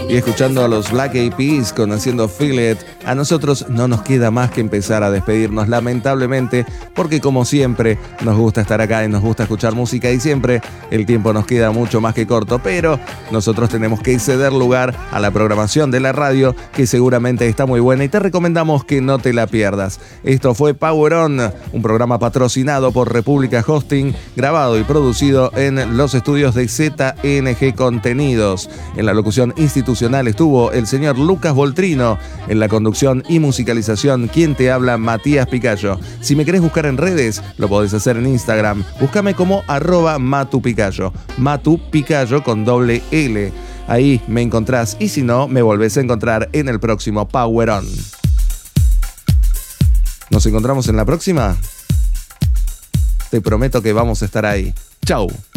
y escuchando a los Black Eyed Peas con Haciendo Feel It, a nosotros no nos queda más que empezar a despedirnos, lamentablemente, porque como siempre nos gusta estar acá y nos gusta escuchar música y siempre el tiempo nos queda mucho más que corto, pero nosotros tenemos que ceder lugar a la programación de la radio, que seguramente está muy buena y te recomendamos que no te la pierdas. Esto fue Power On, un programa patrocinado por República Hosting, grabado y producido en los estudios de ZNG Contenidos. En la locución institucional estuvo el señor Lucas Voltrino, en la conducción y musicalización quien te habla, Matías Picayo. Si me querés buscar en redes, lo podés hacer en Instagram, búscame como @matupicayo, Matu Picayo con doble L. Ahí me encontrás y si no, me volvés a encontrar en el próximo Power On. ¿Nos encontramos en la próxima? Te prometo que vamos a estar ahí. ¡Chau!